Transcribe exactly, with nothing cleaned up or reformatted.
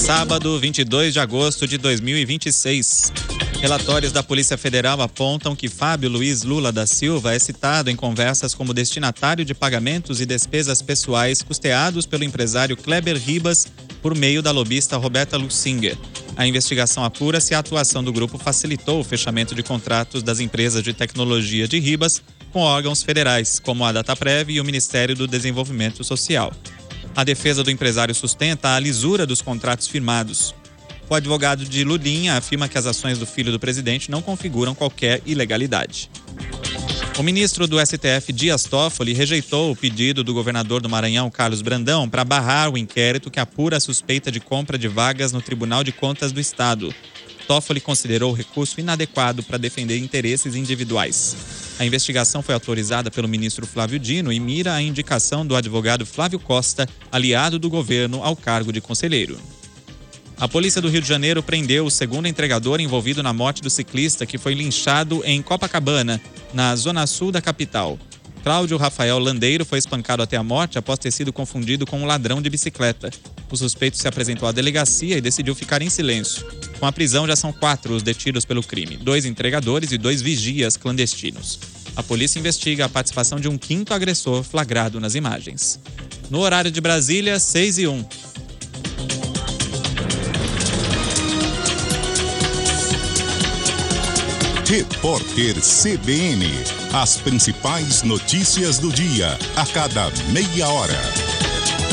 Sábado, vinte e dois de agosto de dois mil e vinte e seis. Relatórios da Polícia Federal apontam que Fábio Luiz Lula da Silva é citado em conversas como destinatário de pagamentos e despesas pessoais custeados pelo empresário Kleber Ribas por meio da lobista Roberta Lussinger. A investigação apura se a atuação do grupo facilitou o fechamento de contratos das empresas de tecnologia de Ribas com órgãos federais, como a Dataprev e o Ministério do Desenvolvimento Social. A defesa do empresário sustenta a lisura dos contratos firmados. O advogado de Lulinha afirma que as ações do filho do presidente não configuram qualquer ilegalidade. O ministro do S T F, Dias Toffoli, rejeitou o pedido do governador do Maranhão, Carlos Brandão, para barrar o inquérito que apura a suspeita de compra de vagas no Tribunal de Contas do Estado. Toffoli considerou o recurso inadequado para defender interesses individuais. A investigação foi autorizada pelo ministro Flávio Dino e mira a indicação do advogado Flávio Costa, aliado do governo, ao cargo de conselheiro. A polícia do Rio de Janeiro prendeu o segundo entregador envolvido na morte do ciclista que foi linchado em Copacabana, na zona sul da capital. Cláudio Rafael Landeiro foi espancado até a morte após ter sido confundido com um ladrão de bicicleta. O suspeito se apresentou à delegacia e decidiu ficar em silêncio. Com a prisão, já são quatro os detidos pelo crime, dois entregadores e dois vigias clandestinos. A polícia investiga a participação de um quinto agressor flagrado nas imagens. No horário de Brasília, seis e um. Repórter C B N. As principais notícias do dia, a cada meia hora.